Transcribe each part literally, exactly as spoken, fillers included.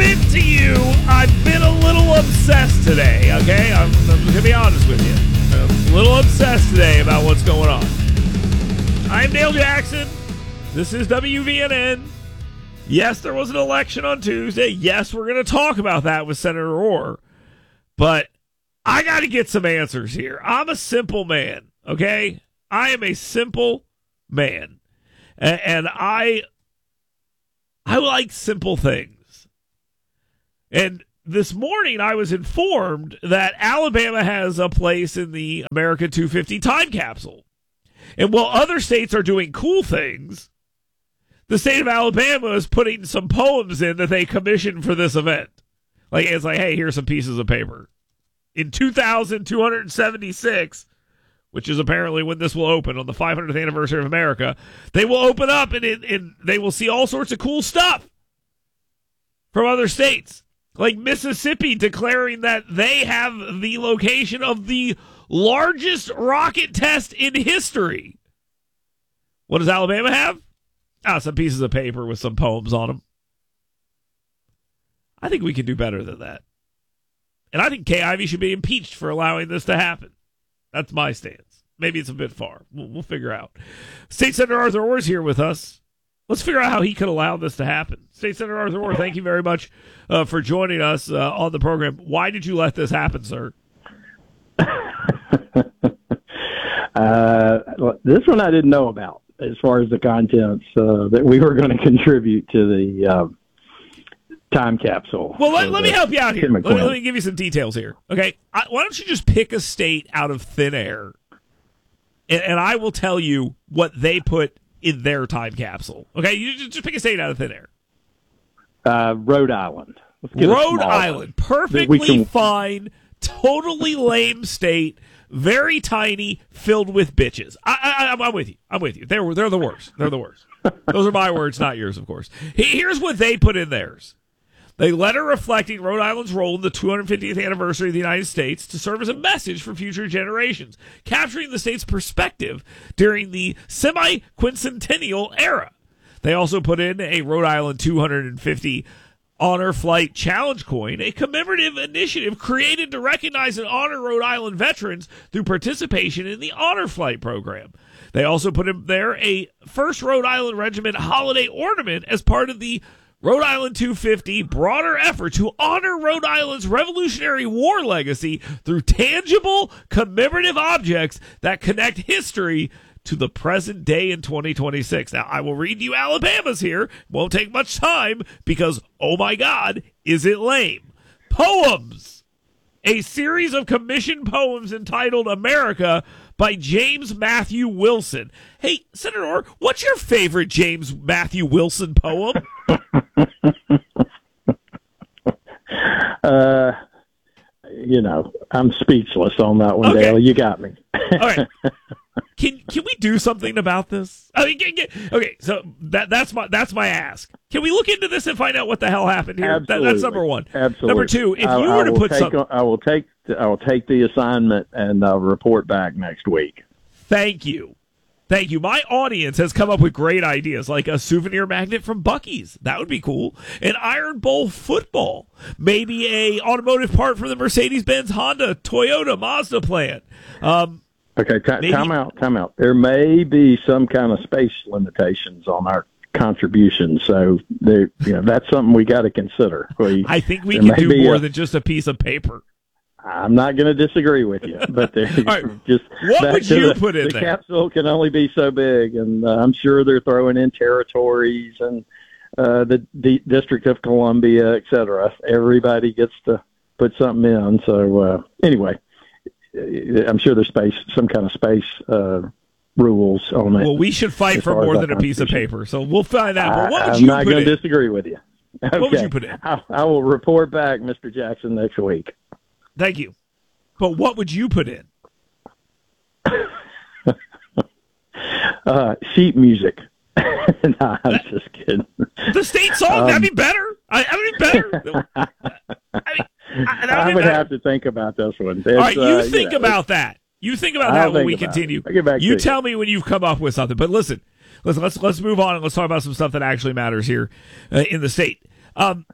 admit to you, I've been a little obsessed today, okay? I'm, I'm going to be honest with you. I'm a little obsessed today about what's going on. I'm Dale Jackson. This is W V N N. Yes, there was an election on Tuesday. Yes, we're going to talk about that with Senator Orr. But I got to get some answers here. I'm a simple man, okay? I am a simple man. And, and I... I like simple things. And this morning I was informed that Alabama has a place in the America two fifty time capsule. And while other states are doing cool things, the state of Alabama is putting some poems in that they commissioned for this event. Like, it's like, hey, here's some pieces of paper. In two thousand two hundred seventy-six, which is apparently when this will open on the five hundredth anniversary of America, they will open up and, it, and they will see all sorts of cool stuff from other states, like Mississippi declaring that they have the location of the largest rocket test in history. What does Alabama have? Ah, some pieces of paper with some poems on them. I think we can do better than that. And I think Kay Ivey should be impeached for allowing this to happen. That's my stance. Maybe it's a bit far. We'll, we'll figure out. State Senator Arthur Orr is here with us. Let's figure out how he could allow this to happen. State Senator Arthur Orr, thank you very much uh, for joining us uh, on the program. Why did you let this happen, sir? uh, this one I didn't know about as far as the contents uh, that we were going to contribute to the uh, time capsule. Well, let, let me help you out here. Let me, let me give you some details here. Okay, I, why don't you just pick a state out of thin air, and, and I will tell you what they put in their time capsule. Okay, you just, just pick a state out of thin air. Uh, Rhode Island. Rhode Island, perfectly can... fine, totally lame state, very tiny, filled with bitches. I, I, I'm, I'm with you. I'm with you. They're they're the worst. They're the worst. Those are my words, not yours, of course. Here's what they put in theirs. A letter reflecting Rhode Island's role in the two hundred fiftieth anniversary of the United States to serve as a message for future generations, capturing the state's perspective during the semi-quincentennial era. They also put in a Rhode Island two hundred fifty Honor Flight Challenge coin, a commemorative initiative created to recognize and honor Rhode Island veterans through participation in the Honor Flight program. They also put in there a first Rhode Island Regiment holiday ornament as part of the Rhode Island two fifty broader effort to honor Rhode Island's Revolutionary War legacy through tangible commemorative objects that connect history to the present day in twenty twenty-six. Now, I will read you Alabama's here. Won't take much time because, oh my God, is it lame. Poems. A series of commissioned poems entitled America by James Matthew Wilson. Hey, Senator Orr, what's your favorite James Matthew Wilson poem? uh, you know, I'm speechless on that one, okay. Dale. You got me. All right. Can can we do something about this? I mean, get, get, okay, so that that's my that's my ask. Can we look into this and find out what the hell happened here? That, that's number one. Absolutely. Number two, if I, you were I to put take, something, I will take I will take the assignment and I'll report back next week. Thank you. Thank you. My audience has come up with great ideas, like a souvenir magnet from Buc-ee's. That would be cool. An Iron Bowl football. Maybe a automotive part from the Mercedes-Benz, Honda, Toyota, Mazda plant. Um, okay, t- maybe, time out, time out. There may be some kind of space limitations on our contributions, so there, you know, that's something we got to consider. We, I think we can do more a, than just a piece of paper. I'm not going to disagree with you, but right. just what would you the, put in the there? The capsule can only be so big, and uh, I'm sure they're throwing in territories and uh, the, the District of Columbia, et cetera. Everybody gets to put something in. So uh, anyway, I'm sure there's space, some kind of space uh, rules on it. Well, we should fight for more than a piece of paper, so we'll find out. But what would I'm you not going to disagree with you. Okay. What would you put in? I, I will report back, Mister Jackson, next week. Thank you. But what would you put in? uh, sheet music. No, I'm that, just kidding. The state song, um, that'd be better. I, I mean, better. I, mean, I, I would better. have to think about this one. It's, All right, you uh, think you know, about that. You think about I'll that when think we continue. I'll get back you to tell you. me when you've come up with something. But listen, listen. Let's let's move on and let's talk about some stuff that actually matters here uh, in the state. Um,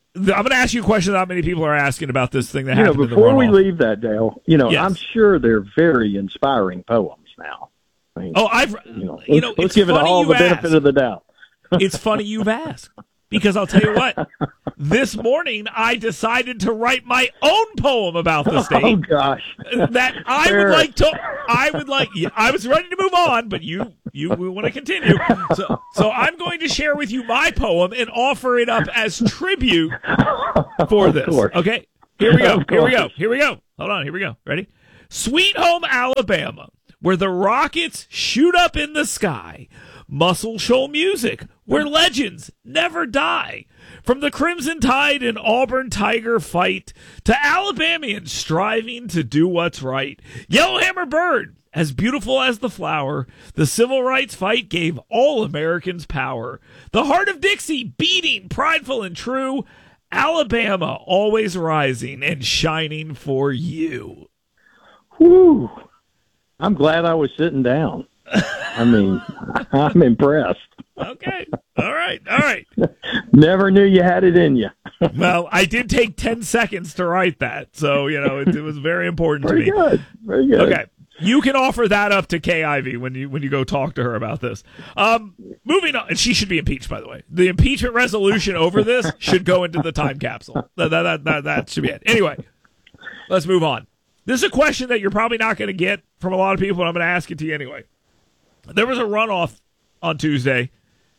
I'm going to ask you a question that not many people are asking about this thing that you happened know, in the before we runoff. leave that, Dale, you know, Yes. I'm sure they're very inspiring poems now. I mean, Oh, I've you know, you let's, know, let's it's give it funny all you the benefit ask. of the doubt. It's funny you've asked because I'll tell you what. This morning, I decided to write my own poem about the state. Oh gosh, that I Fair. would like to. I would like. I was ready to move on, but you you we want to continue. So so I'm going to share with you my poem and offer it up as tribute for Of this. course. Okay, here we go. Of Here we go. course. Here we go. Hold on. Here we go. Ready? Sweet home Alabama, where the rockets shoot up in the sky. Muscle Shoal music, where legends never die. From the Crimson Tide and Auburn Tiger fight to Alabamians striving to do what's right. Yellowhammer Bird, as beautiful as the flower, the civil rights fight gave all Americans power. The heart of Dixie beating, prideful and true. Alabama always rising and shining for you. Whew. I'm glad I was sitting down. I mean, I'm impressed. Okay. All right. All right. Never knew you had it in you. Well, I did take ten seconds to write that. So, you know, it, it was very important Very to me. good. Very good. Okay. You can offer that up to Kay Ivey when you when you go talk to her about this. Um, moving on, and she should be impeached, by the way. The impeachment resolution over this should go into the time capsule. That, that, that, that, that should be it. Anyway, let's move on. This is a question that you're probably not going to get from a lot of people, but I'm going to ask it to you anyway. There was a runoff on Tuesday.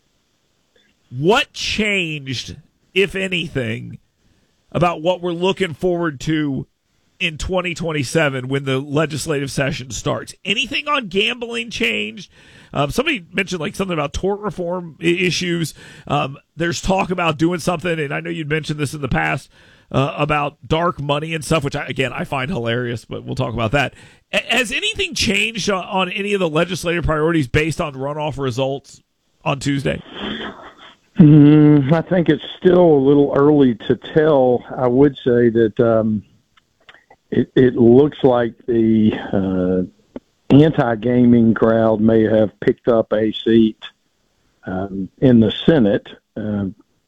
What changed, if anything, about what we're looking forward to in twenty twenty-seven when the legislative session starts? Anything on gambling changed? Um, somebody mentioned like something about tort reform I- issues. Um, there's talk about doing something, and I know you'd mentioned this in the past, uh, about dark money and stuff, which, I, again, I find hilarious, but we'll talk about that. A- has anything changed on, on any of the legislative priorities based on runoff results on Tuesday? Mm, I think it's still a little early to tell. I would say that um, it, it looks like the uh, anti-gaming crowd may have picked up a seat um, in the Senate, uh,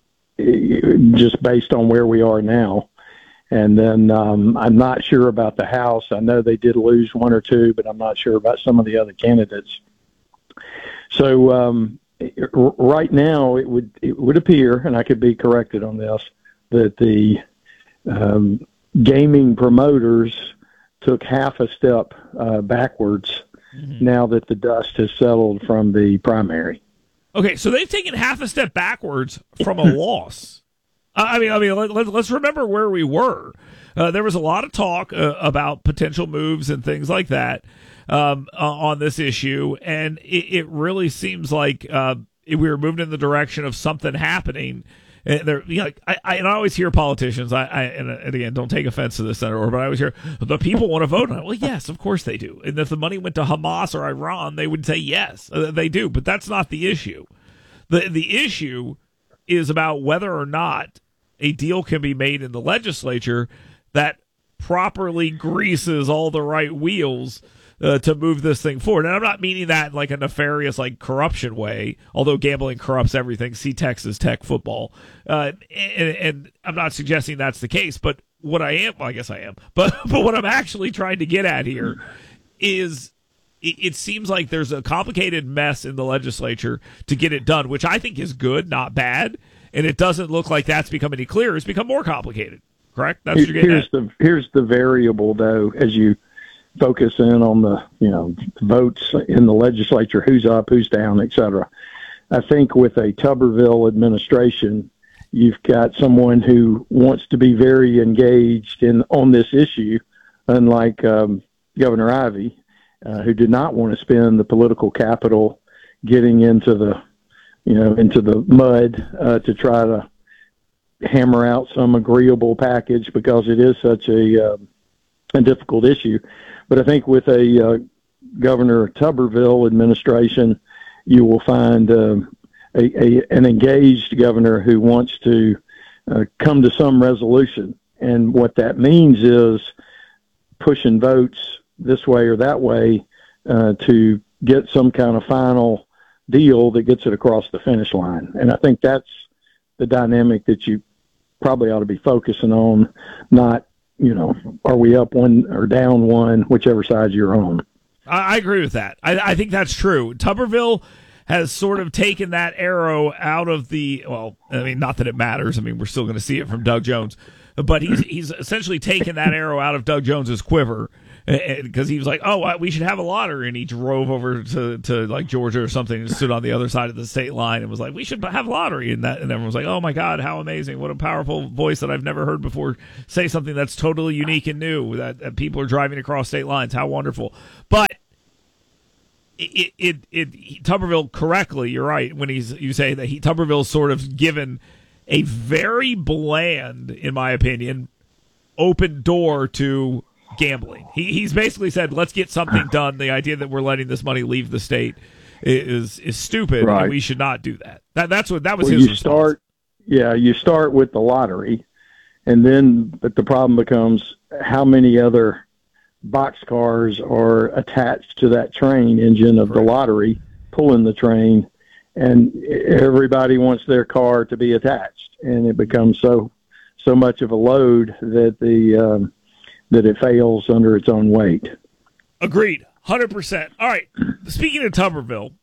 just based on where we are now. And then um, I'm not sure about the House. I know they did lose one or two, but I'm not sure about some of the other candidates. So um, right now, it would it would appear, and I could be corrected on this, that the um, gaming promoters took half a step uh, backwards mm-hmm. now that the dust has settled from the primary. Okay, so they've taken half a step backwards from a loss. I mean, I mean, let, let, let's remember where we were. Uh, there was a lot of talk uh, about potential moves and things like that um, uh, on this issue, and it, it really seems like uh, we were moving in the direction of something happening. And there, you know, I, I, and I always hear politicians. I, I and, and again, don't take offense to this, Senator, but I always hear the people want to vote on it. Well, yes, of course they do. And if the money went to Hamas or Iran, they would say yes, uh, they do. But that's not the issue. the The issue is about whether or not a deal can be made in the legislature that properly greases all the right wheels uh, to move this thing forward. And I'm not meaning that in like a nefarious, like corruption way, although gambling corrupts everything. See Texas Tech football. Uh, and, and I'm not suggesting that's the case, but what I am, well, I guess I am, but, but what I'm actually trying to get at here is it, it seems like there's a complicated mess in the legislature to get it done, which I think is good, not bad. And it doesn't look like that's become any clearer. It's become more complicated. Correct? That's what you're getting here's at. the here's the variable, though, as you focus in on the you know votes in the legislature, who's up, who's down, et cetera. I think with a Tuberville administration, you've got someone who wants to be very engaged in on this issue, unlike um, Governor Ivey, uh, who did not want to spend the political capital getting into the you know, into the mud uh, to try to hammer out some agreeable package because it is such a, uh, a difficult issue. But I think with a uh, Governor Tuberville administration, you will find uh, a, a, an engaged governor who wants to uh, come to some resolution. And what that means is pushing votes this way or that way uh, to get some kind of final deal that gets it across the finish line. And I think that's the dynamic that you probably ought to be focusing on, not, you know, are we up one or down one, whichever side you're on. I, I agree with that. I, I think that's true. Tuberville has sort of taken that arrow out of the, well, I mean, not that it matters. I mean, we're still going to see it from Doug Jones, but he's he's essentially taken that arrow out of Doug Jones's quiver, because he was like, oh, we should have a lottery, and he drove over to, to like Georgia or something and stood on the other side of the state line and was like, we should have a lottery, and that, and everyone was like, oh my God, how amazing, what a powerful voice that I've never heard before say something that's totally unique and new, that, that people are driving across state lines, how wonderful. But It, it, it, it, Tuberville, correctly, you're right, when he's, you say that he, Tuberville's sort of given a very bland, in my opinion, open door to gambling. He, he's basically said, let's get something done. The idea that we're letting this money leave the state is, is stupid, right, and we should not do that. That that's what, that was well, his you response. Start, yeah, you start with the lottery, and then, but the problem becomes how many other boxcars are attached to that train engine of the lottery, pulling the train, and everybody wants their car to be attached, and it becomes so so much of a load that the um, that it fails under its own weight. Agreed, one hundred percent. All right, speaking of Tuberville,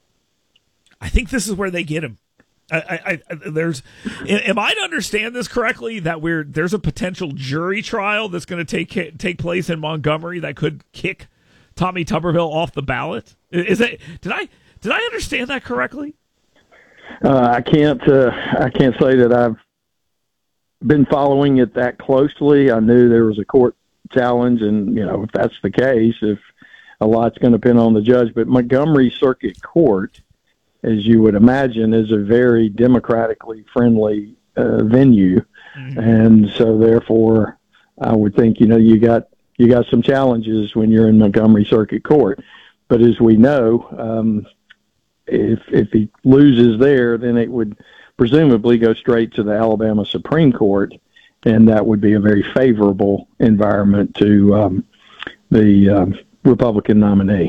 I think this is where they get him. I, I, I, there's, am I to understand this correctly, that we're there's a potential jury trial that's going to take take place in Montgomery that could kick Tommy Tuberville off the ballot? Is it? Did I did I understand that correctly? Uh, I can't uh, I can't say that I've been following it that closely. I knew there was a court challenge, and you know, if that's the case, if a lot's going to depend on the judge, but Montgomery Circuit Court, as you would imagine, is a very democratically friendly uh, venue, mm-hmm. and so therefore, I would think you know you got you got some challenges when you're in Montgomery Circuit Court. But as we know, um, if if he loses there, then it would presumably go straight to the Alabama Supreme Court, and that would be a very favorable environment to um, the um, Republican nominee.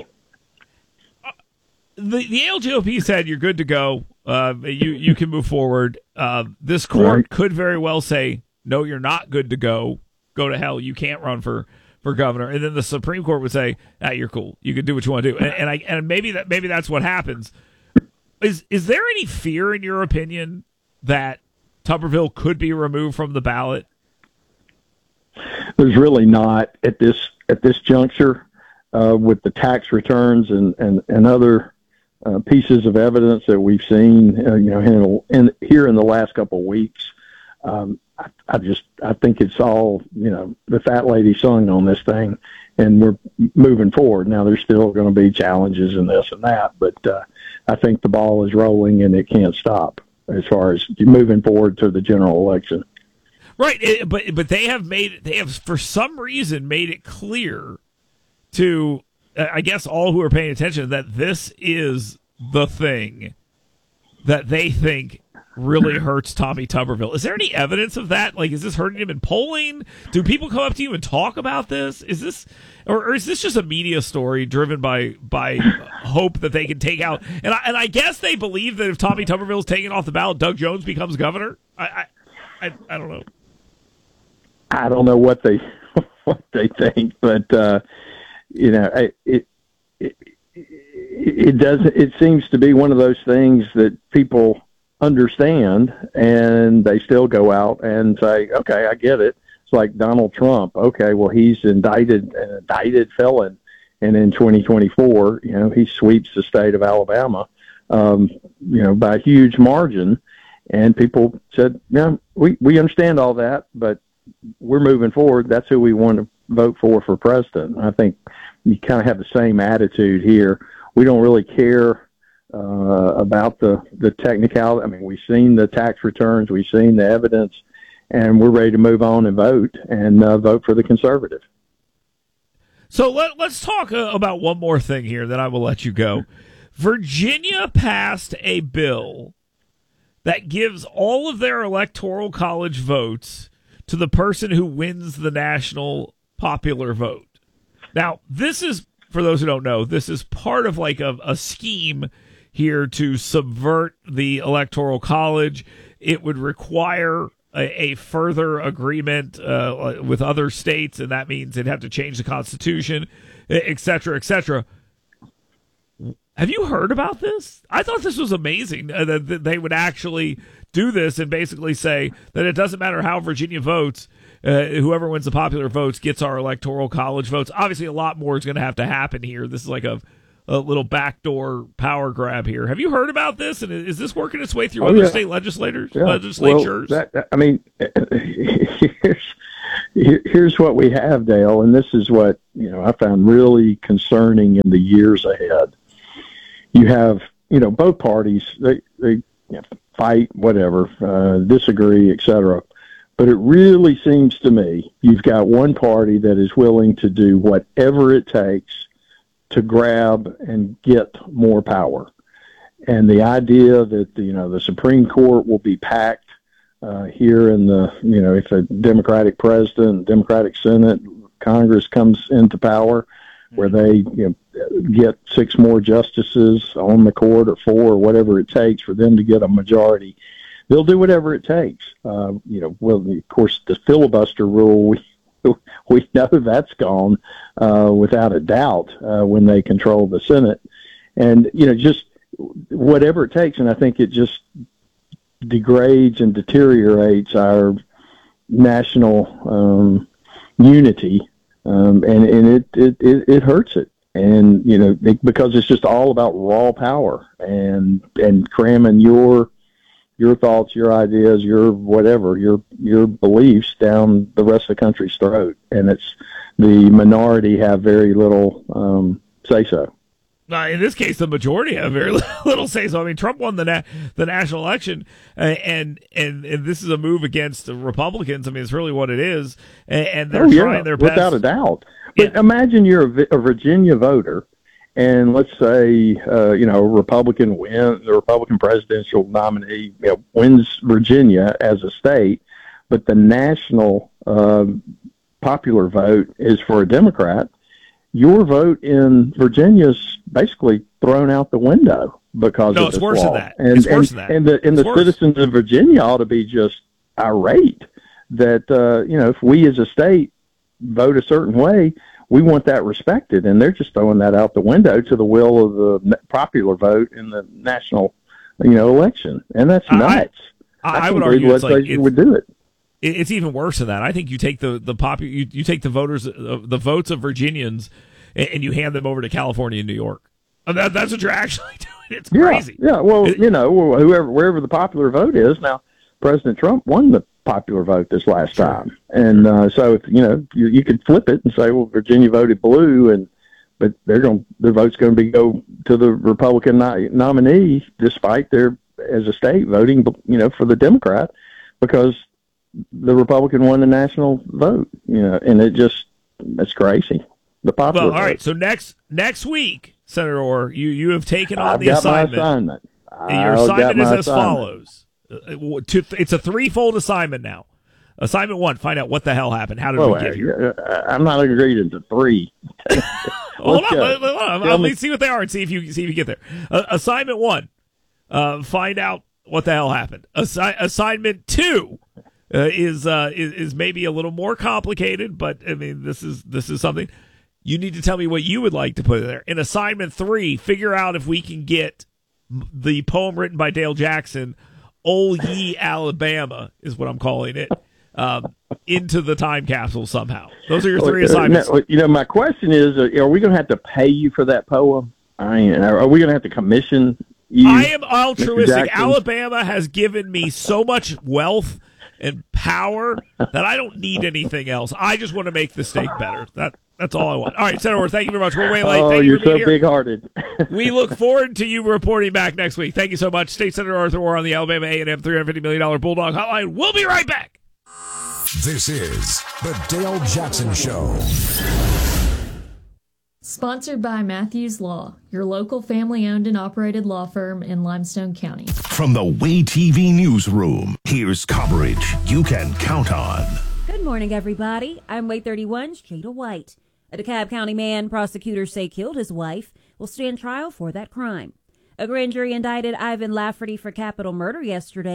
The the L G O P said you're good to go. Uh, you you can move forward. Uh, this court right. could very well say, no, you're not good to go. Go to hell. You can't run for, for governor. And then the Supreme Court would say, ah, you're cool. You can do what you want to do. And, and I and maybe that maybe that's what happens. Is is there any fear, in your opinion, that Tuberville could be removed from the ballot? There's really not at this at this juncture, uh, with the tax returns and and and other Uh, pieces of evidence that we've seen, uh, you know, in, in, here in the last couple of weeks. Um, I, I just, I think it's all, you know, the fat lady sung on this thing, and we're moving forward. Now, there's still going to be challenges and this and that, but uh, I think the ball is rolling and it can't stop as far as moving forward to the general election. Right, it, but but they have made, they have for some reason made it clear to, I guess, all who are paying attention, that this is the thing that they think really hurts Tommy Tuberville. Is there any evidence of that? Like, is this hurting him in polling? Do people come up to you and talk about this? Is this, or, or is this just a media story driven by by hope that they can take out? And I, and I guess they believe that if Tommy Tuberville is taken off the ballot, Doug Jones becomes governor. I I, I, I don't know. I don't know what they what they think, but. Uh, You know, it, it it it does. It seems to be one of those things that people understand, and they still go out and say, "Okay, I get it." It's like Donald Trump. Okay, well, he's indicted, an indicted felon, and in twenty twenty-four, you know, he sweeps the state of Alabama, um, you know, by a huge margin. And people said, "Yeah, we we understand all that, but we're moving forward. That's who we want to vote for for president." I think you kind of have the same attitude here. We don't really care uh, about the, the technicality. I mean, we've seen the tax returns, we've seen the evidence, and we're ready to move on and vote and uh, vote for the conservative. So let, let's talk uh, about one more thing here, then I will let you go. Virginia passed a bill that gives all of their electoral college votes to the person who wins the national popular vote. Now, this is, for those who don't know, this is part of like a, a scheme here to subvert the electoral college. It would require a, a further agreement uh, with other states, and that means they'd have to change the Constitution, et cetera, et cetera. Have you heard about this? I thought this was amazing uh, that, that they would actually do this and basically say that it doesn't matter how Virginia votes, uh, whoever wins the popular votes gets our electoral college votes. Obviously, a lot more is going to have to happen here. This is like a, a little backdoor power grab here. Have you heard about this? And is this working its way through oh, other yeah. state legislators, yeah. legislatures? Well, that, I mean, here's, here's what we have, Dale, and this is what you know I found really concerning in the years ahead. You have, you know, both parties, they, they you know, fight, whatever, uh, disagree, et cetera. But it really seems to me you've got one party that is willing to do whatever it takes to grab and get more power. And the idea that, you know, the Supreme Court will be packed uh, here in the, you know, if a Democratic president, Democratic Senate, Congress comes into power, where they you know, get six more justices on the court or four or whatever it takes for them to get a majority. They'll do whatever it takes. Uh, you know, well, of course, the filibuster rule, we, we know that's gone uh, without a doubt uh, when they control the Senate. And, you know, just whatever it takes. And I think it just degrades and deteriorates our national um, unity. Um, and and it, it, it, it hurts it. And, you know, it, because it's just all about raw power and and cramming your your thoughts, your ideas, your whatever, your your beliefs down the rest of the country's throat. And it's the minority have very little um, say-so. Uh, in this case, the majority have very little say so. I mean, Trump won the na- the national election, uh, and, and and this is a move against the Republicans. I mean, it's really what it is, and, and they're oh, yeah, trying their best. Without a doubt. But yeah. imagine you're a, a Virginia voter, and let's say uh, you know a Republican win, the Republican presidential nominee you know, wins Virginia as a state, but the national uh, popular vote is for a Democrat. Your vote in Virginia is basically thrown out the window because no, of it's this worse law. than that. And, it's worse and, than that. And the, and the citizens of Virginia ought to be just irate that, uh, you know, if we as a state vote a certain way, we want that respected. And they're just throwing that out the window to the will of the popular vote in the national, you know, election. And that's nuts. I, I, I, I would argue it's like, it's, would do it. It's even worse than that. I think you take the the pop you, you take the voters uh, the votes of Virginians and, and you hand them over to California and New York. And that, that's what you're actually doing. It's crazy. Yeah, yeah. Well, it, you know, whoever wherever the popular vote is now, President Trump won the popular vote this last sure. time, and uh, so if, you know you, you could flip it and say, well, Virginia voted blue, and but they're going their vote's going to be go to the Republican no- nominee, despite their as a state voting, you know, for the Democrat because the Republican won the national vote, you know, and it just, it's crazy. The popular Well, all vote. right, so next next week, Senator Orr, you, you have taken on I've the got assignment. My assignment. And your I've assignment is my as assignment. follows. Uh, It's a threefold assignment now. Assignment one, find out what the hell happened. How did well, we get here? I'm not agreeing to three. Hold on, let, let, let, let me see what they are and see if you see if you get there. Uh, assignment one, uh, find out what the hell happened. Assi- assignment two, Uh, is uh is, is maybe a little more complicated, but I mean this is this is something you need to tell me what you would like to put in there. In assignment three, figure out if we can get the poem written by Dale Jackson, "Ole Ye Alabama" is what I'm calling it, um, into the time capsule somehow. Those are your three assignments. Now, you know, my question is: are we going to have to pay you for that poem? I mean, are we going to have to commission you? I am altruistic. Alabama has given me so much wealth and power that I don't need anything else. I just want to make the state better. That that's all I want. All right, Senator Orr, thank you very much. We're way late. Oh, thank you're you for being so here. big-hearted. We look forward to you reporting back next week. Thank you so much. State Senator Arthur Orr on the Alabama A and M three hundred fifty million dollars Bulldog Hotline. We'll be right back. This is the Dale Jackson Show. Sponsored by Matthews Law, your local family-owned and operated law firm in Limestone County. From the Way T V newsroom, here's coverage you can count on. Good morning, everybody. I'm Way thirty-one's Jada White. A DeKalb County man prosecutors say killed his wife will stand trial for that crime. A grand jury indicted Ivan Lafferty for capital murder yesterday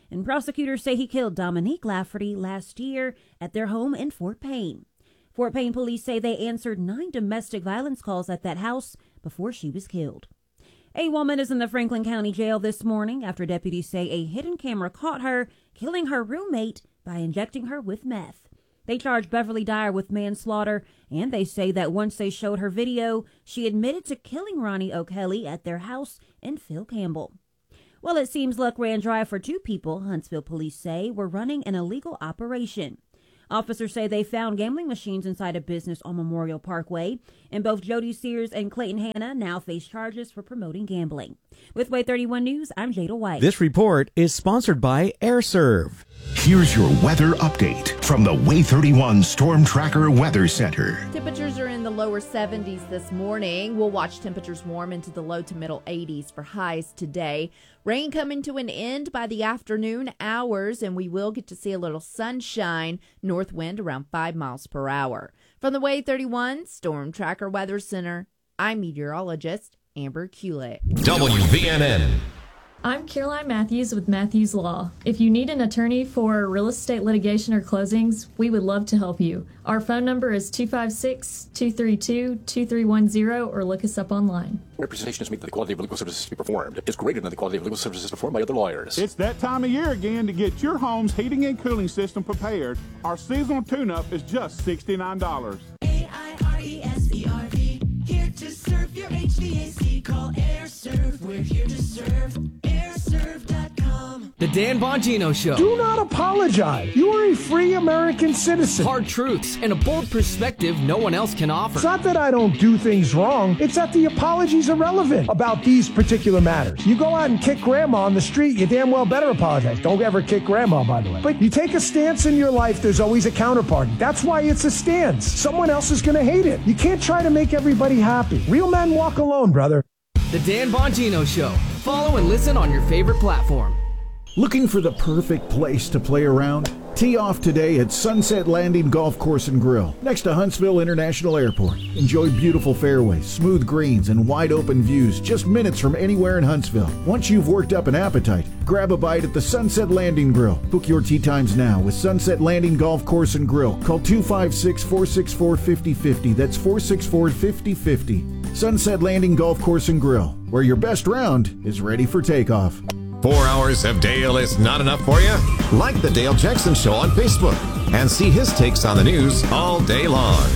and prosecutors say he killed Dominique Lafferty last year at their home in Fort Payne. Fort Payne police say they answered nine domestic violence calls at that house before she was killed. A woman is in the Franklin County Jail this morning after deputies say a hidden camera caught her killing her roommate by injecting her with meth. They charged Beverly Dyer with manslaughter, and they say that once they showed her video, she admitted to killing Ronnie O'Kelly at their house in Phil Campbell. Well, it seems luck ran dry for two people, Huntsville police say, were running an illegal operation. Officers say they found gambling machines inside a business on Memorial Parkway, and both Jody Sears and Clayton Hanna now face charges for promoting gambling. With Way thirty-one News, I'm Jada White. This report is sponsored by AirServe. Here's your weather update from the Way thirty-one Storm Tracker Weather Center. Temperatures are in the lower seventies this morning. We'll watch temperatures warm into the low to middle eighties for highs today. Rain coming to an end by the afternoon hours, and we will get to see a little sunshine. North wind around five miles per hour. From the Way thirty-one Storm Tracker Weather Center, I'm meteorologist Amber Kulick. W V N N. I'm Caroline Matthews with Matthews Law. If you need an attorney for real estate litigation or closings, we would love to help you. Our phone number is two five six, two three two, two three one zero or look us up online. Representation is made that the quality of legal services to be performed is greater than the quality of legal services performed by other lawyers. It's that time of year again to get your home's heating and cooling system prepared. Our seasonal tune-up is just sixty-nine dollars. A I R E S E R V, here to serve your H V A C. Call AirServe, we're here to serve. air serve dot com. The Dan Bongino Show. Do not apologize. You are a free American citizen. Hard truths and a bold perspective no one else can offer. It's not that I don't do things wrong. It's that the apologies are relevant about these particular matters. You go out and kick grandma on the street, you damn well better apologize. Don't ever kick grandma, by the way. But you take a stance in your life, there's always a counterparty. That's why it's a stance. Someone else is going to hate it. You can't try to make everybody happy. Real men walk alone, brother. The Dan Bongino Show. Follow and listen on your favorite platform. Looking for the perfect place to play around? Tee off today at Sunset Landing Golf Course and Grill, next to Huntsville International Airport. Enjoy beautiful fairways, smooth greens, and wide open views just minutes from anywhere in Huntsville. Once you've worked up an appetite, grab a bite at the Sunset Landing Grill. Book your tee times now with Sunset Landing Golf Course and Grill. Call two five six, four six four, five oh five oh. That's four six four, five oh five oh. Sunset Landing Golf Course and Grill, where your best round is ready for takeoff. Four hours of Dale is not enough for you? Like the Dale Jackson Show on Facebook and see his takes on the news all day long.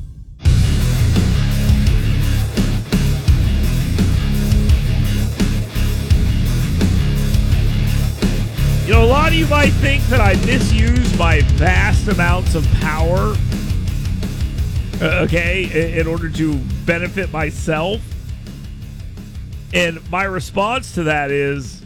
You know, a lot of you might think that I misuse my vast amounts of power, uh, okay, in, in order to benefit myself. And my response to that is,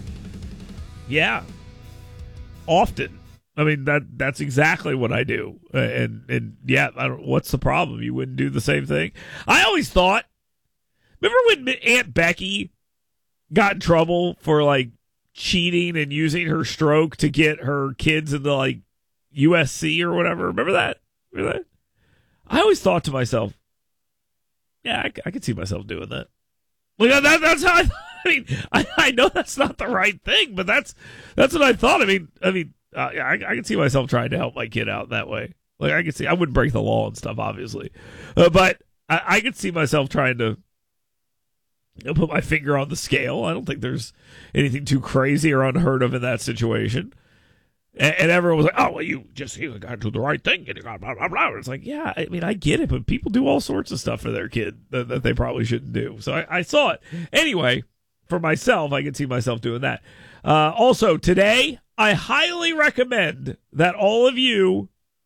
yeah, often. I mean, that that's exactly what I do. Uh, and, and yeah, I don't, what's the problem? You wouldn't do the same thing? I always thought, remember when Aunt Becky got in trouble for, like, cheating and using her stroke to get her kids into, like, U S C or whatever? Remember that? Remember that? I always thought to myself, yeah, I, I could see myself doing that. Like, that that's how I thought. I mean, I, I know that's not the right thing, but that's that's what I thought. I mean, I mean, uh, I, I can see myself trying to help my kid out that way. Like, I can see, I wouldn't break the law and stuff, obviously, uh, but I, I could see myself trying to, you know, put my finger on the scale. I don't think there's anything too crazy or unheard of in that situation. And, and everyone was like, "Oh, well, you just you got to do the right thing." And blah, blah, blah. It's like, yeah, I mean, I get it, but people do all sorts of stuff for their kid that, that they probably shouldn't do. So I, I saw it anyway. For myself, I can see myself doing that. Uh, also, today, I highly recommend that all of you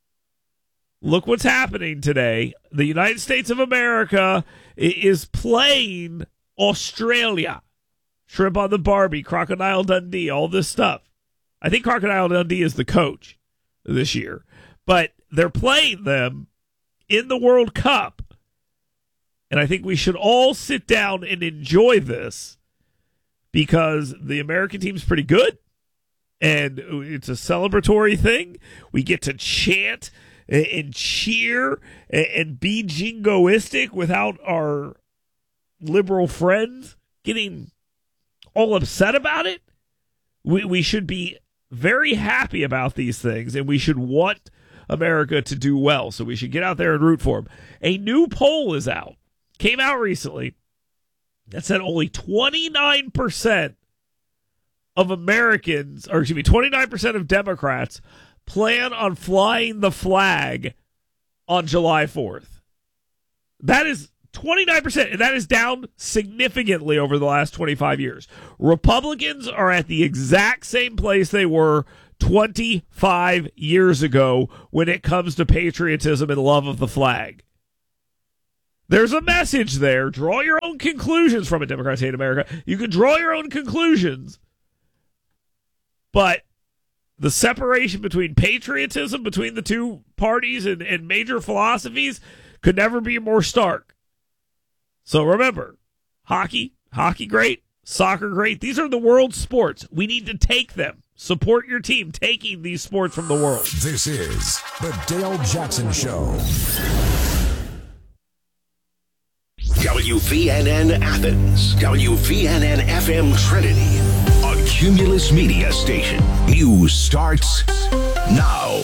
look what's happening today. The United States of America is playing Australia. Shrimp on the Barbie, Crocodile Dundee, all this stuff. I think Crocodile Dundee is the coach this year. But they're playing them in the World Cup. And I think we should all sit down and enjoy this, because the American team's pretty good, and it's a celebratory thing. We get to chant and cheer and be jingoistic without our liberal friends getting all upset about it. We we should be very happy about these things, and we should want America to do well. So we should get out there and root for them. A new poll is out, came out recently, that said only twenty-nine percent of Americans, or excuse me, twenty-nine percent of Democrats plan on flying the flag on July fourth. That is twenty-nine percent, and that is down significantly over the last twenty-five years. Republicans are at the exact same place they were twenty-five years ago when it comes to patriotism and love of the flag. There's a message there. Draw your own conclusions from it, Democrats Hate America. You can draw your own conclusions. But the separation between patriotism, between the two parties and, and major philosophies could never be more stark. So remember, hockey, hockey great, soccer great. These are the world's sports. We need to take them. Support your team taking these sports from the world. This is the Dale Jackson Show. W V N N Athens, W V N N F M Trinity, a Cumulus Media station. News starts now.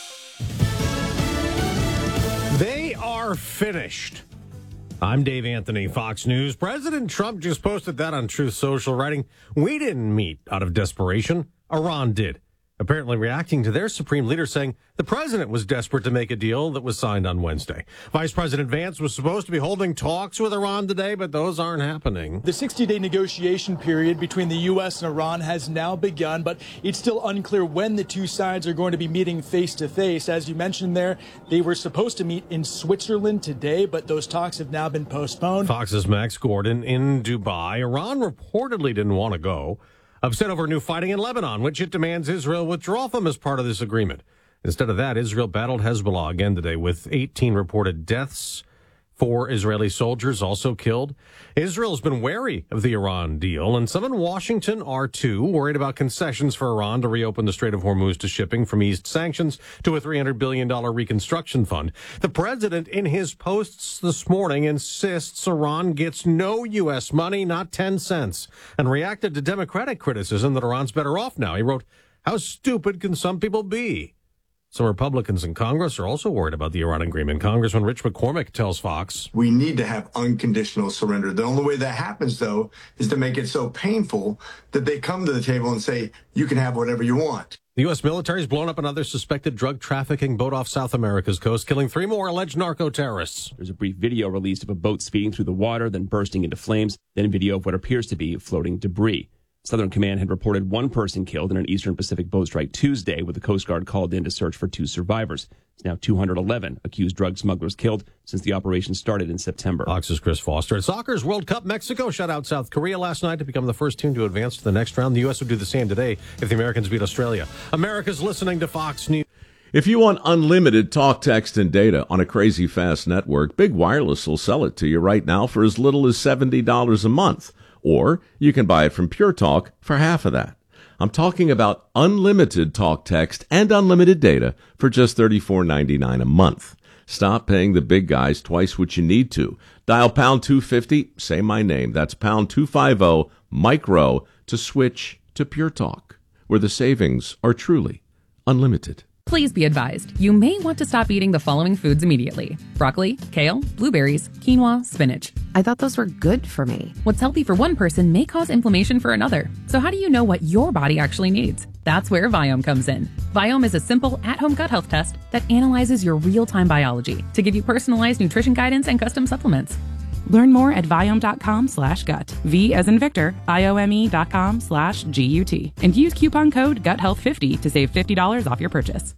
They are finished. I'm Dave Anthony, Fox News. President Trump just posted that on Truth Social, writing, "We didn't meet out of desperation. Iran did." Apparently reacting to their supreme leader saying the president was desperate to make a deal that was signed on Wednesday. Vice President Vance was supposed to be holding talks with Iran today, but those aren't happening. The sixty-day negotiation period between the U S and Iran has now begun, but it's still unclear when the two sides are going to be meeting face-to-face. As you mentioned there, they were supposed to meet in Switzerland today, but those talks have now been postponed. Fox's Max Gordon in Dubai. Iran reportedly didn't want to go. Upset over new fighting in Lebanon, which it demands Israel withdraw from as part of this agreement. Instead of that, Israel battled Hezbollah again today with eighteen reported deaths. Four Israeli soldiers also killed. Israel's been wary of the Iran deal, and some in Washington are too, worried about concessions for Iran to reopen the Strait of Hormuz to shipping, from eased sanctions to a three hundred billion dollars reconstruction fund. The president, in his posts this morning, insists Iran gets no U S money, not ten cents, and reacted to Democratic criticism that Iran's better off now. He wrote, "How stupid can some people be?" Some Republicans in Congress are also worried about the Iran agreement. Congressman Rich McCormick tells Fox, "We need to have unconditional surrender. The only way that happens, though, is to make it so painful that they come to the table and say, you can have whatever you want." The U S military has blown up another suspected drug trafficking boat off South America's coast, killing three more alleged narco-terrorists. There's a brief video released of a boat speeding through the water, then bursting into flames, then a video of what appears to be floating debris. Southern Command had reported one person killed in an Eastern Pacific boat strike Tuesday, with the Coast Guard called in to search for two survivors. It's now two hundred eleven accused drug smugglers killed since the operation started in September. Fox's Chris Foster. At soccer's World Cup, Mexico shut out South Korea last night to become the first team to advance to the next round. The U S would do the same today if the Americans beat Australia. America's listening to Fox News. If you want unlimited talk, text, and data on a crazy fast network, Big Wireless will sell it to you right now for as little as seventy dollars a month. Or you can buy it from Pure Talk for half of that. I'm talking about unlimited talk, text, and unlimited data for just thirty-four ninety-nine a month. Stop paying the big guys twice what you need to. Dial pound two fifty, say my name. That's pound two fifty, micro, to switch to Pure Talk, where the savings are truly unlimited. Please be advised, you may want to stop eating the following foods immediately: broccoli, kale, blueberries, quinoa, spinach. I thought those were good for me. What's healthy for one person may cause inflammation for another. So how do you know what your body actually needs? That's where Viome comes in. Viome is a simple, at-home gut health test that analyzes your real-time biology to give you personalized nutrition guidance and custom supplements. Learn more at Viome.com slash gut. V as in Victor, I-O-M-E dot com slash G-U-T. And use coupon code gut health fifty to save fifty dollars off your purchase.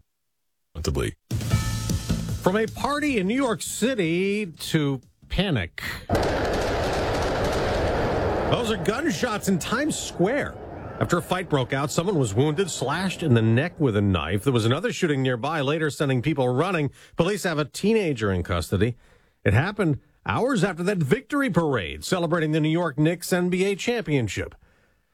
From a party in New York City to panic. Those are gunshots in Times Square. After a fight broke out, someone was wounded, slashed in the neck with a knife. There was another shooting nearby, later sending people running. Police have a teenager in custody. It happened hours after that victory parade celebrating the New York Knicks N B A championship.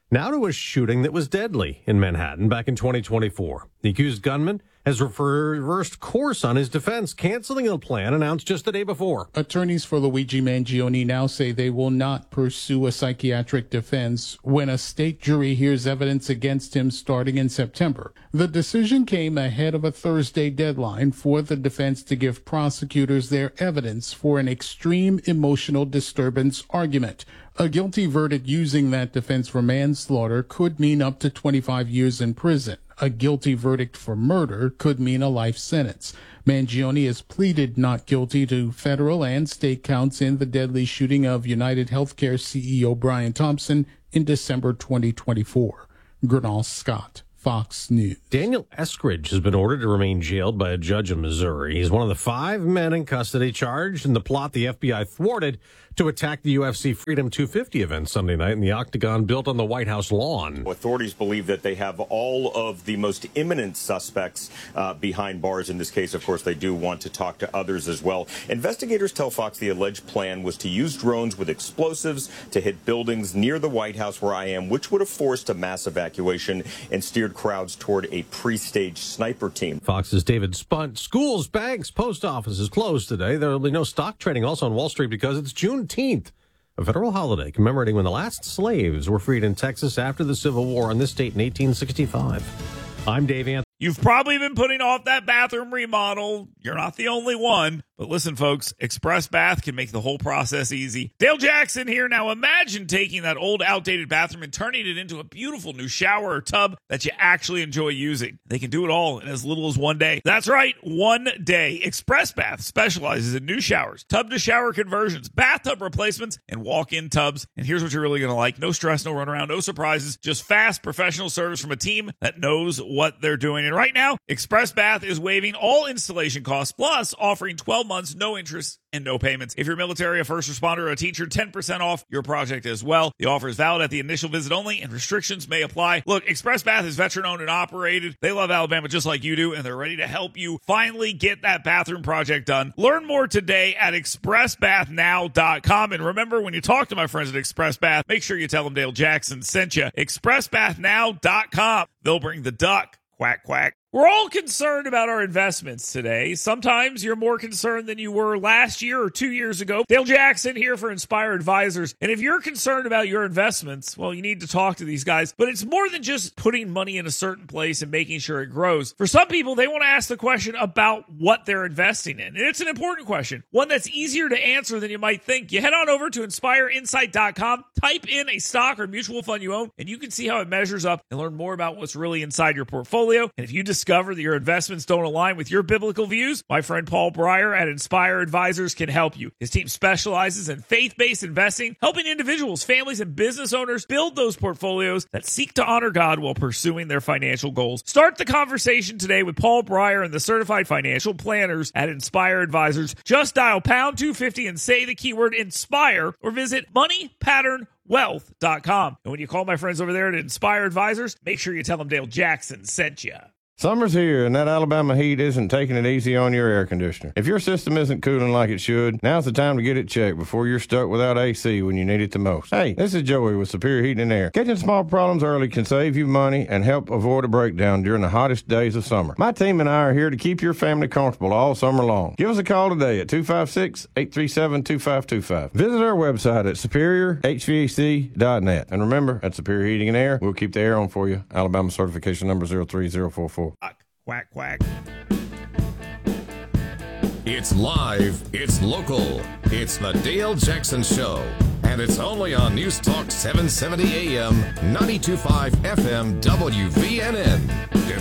Now to a shooting that was deadly in Manhattan back in twenty twenty-four. The accused gunman has reversed course on his defense, canceling a plan announced just the day before. Attorneys for Luigi Mangione now say they will not pursue a psychiatric defense when a state jury hears evidence against him starting in September. The decision came ahead of a Thursday deadline for the defense to give prosecutors their evidence for an extreme emotional disturbance argument. A guilty verdict using that defense for manslaughter could mean up to twenty-five years in prison. A guilty verdict for murder could mean a life sentence. Mangione has pleaded not guilty to federal and state counts in the deadly shooting of United Healthcare C E O Brian Thompson in December twenty twenty-four. Gernal Scott, Fox News. Daniel Eskridge has been ordered to remain jailed by a judge in Missouri. He's one of the five men in custody charged in the plot the F B I thwarted to attack the U F C Freedom two fifty event Sunday night in the octagon built on the White House lawn. Authorities believe that they have all of the most imminent suspects uh, behind bars. In this case, of course, they do want to talk to others as well. Investigators tell Fox the alleged plan was to use drones with explosives to hit buildings near the White House where I am, which would have forced a mass evacuation and steered crowds toward a pre-staged sniper team. Fox's David Spunt. Schools, banks, post offices closed today. There will be no stock trading also on Wall Street because it's Juneteenth, a federal holiday commemorating when the last slaves were freed in Texas after the Civil War in this state in eighteen sixty-five. I'm Dave Anthony. You've probably been putting off that bathroom remodel. You're not the only one. But listen, folks, Express Bath can make the whole process easy. Dale Jackson here. Now imagine taking that old, outdated bathroom and turning it into a beautiful new shower or tub that you actually enjoy using. They can do it all in as little as one day. That's right, one day. Express Bath specializes in new showers, tub-to-shower conversions, bathtub replacements, and walk-in tubs. And here's what you're really going to like. No stress, no runaround, no surprises, just fast, professional service from a team that knows what they're doing. And right now, Express Bath is waiving all installation costs, plus offering twelve months, no interest, and no payments. If you're military, a first responder, or a teacher, ten percent off your project as well. The offer is valid at the initial visit only, and restrictions may apply. Look, Express Bath is veteran-owned and operated. They love Alabama just like you do, and they're ready to help you finally get that bathroom project done. Learn more today at express bath now dot com. And remember, when you talk to my friends at Express Bath, make sure you tell them Dale Jackson sent you. express bath now dot com. They'll bring the duck. Quack, quack. We're all concerned about our investments today. Sometimes you're more concerned than you were last year or two years ago. Dale Jackson here for Inspire Advisors. And if you're concerned about your investments, well, you need to talk to these guys. But it's more than just putting money in a certain place and making sure it grows. For some people, they want to ask the question about what they're investing in. And it's an important question, one that's easier to answer than you might think. You head on over to inspire insight dot com, type in a stock or mutual fund you own, and you can see how it measures up and learn more about what's really inside your portfolio. And if you discover that your investments don't align with your biblical views, my friend Paul Breyer at Inspire Advisors can help you. His team specializes in faith-based investing, helping individuals, families, and business owners build those portfolios that seek to honor God while pursuing their financial goals. Start the conversation today with Paul Breyer and the certified financial planners at Inspire Advisors. Just dial pound two fifty and say the keyword INSPIRE, or visit money pattern wealth dot com. And when you call my friends over there at Inspire Advisors, make sure you tell them Dale Jackson sent you. Summer's here, and that Alabama heat isn't taking it easy on your air conditioner. If your system isn't cooling like it should, now's the time to get it checked before you're stuck without A C when you need it the most. Hey, this is Joey with Superior Heating and Air. Catching small problems early can save you money and help avoid a breakdown during the hottest days of summer. My team and I are here to keep your family comfortable all summer long. Give us a call today at two five six, eight three seven, two five two five. Visit our website at superior h v a c dot net. And remember, at Superior Heating and Air, we'll keep the air on for you. Alabama certification number zero three zero four four. Quack, quack. It's live, it's local, it's the Dale Jackson Show, and it's only on News Talk seven seventy A M, ninety-two point five F M W V N N.